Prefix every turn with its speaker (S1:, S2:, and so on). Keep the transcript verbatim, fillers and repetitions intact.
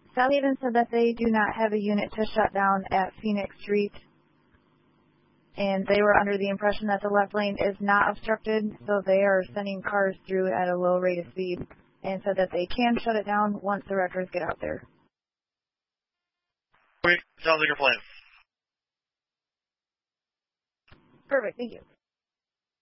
S1: Sally even said that they do not have a unit to shut down at Phoenix Street, and they were under the impression that the left lane is not obstructed, so they are sending cars through at a low rate of speed, and said that they can shut it down once the wreckers get out there.
S2: Wait, sounds like a plan.
S1: Perfect, thank you.